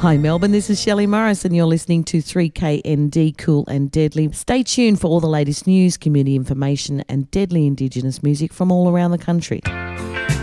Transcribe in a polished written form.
Hi Melbourne, this is Shelley Morris and you're listening to 3KND Cool and Deadly. Stay tuned for all the latest news, community information and deadly Indigenous music from all around the country.